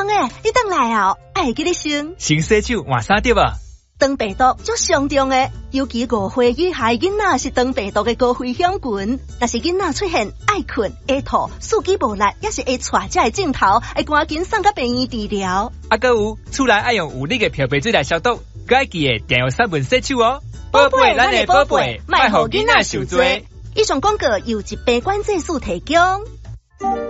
翁诶，你等来哦，爱记得先。 先洗手换衫对吧？ 肠病毒足上重诶，尤其5岁以下囡仔是肠病毒的高危险群。若是囡仔出现爱困、会吐、四肢无力，也是会带这个镜头，会赶紧送到病院治疗。 还有，厝内爱用有力的漂白水来消毒，佮爱记得定用3分洗手哦。宝贝，咱的宝贝，卖互囡仔受罪。 以上广告由疾病管制署提供。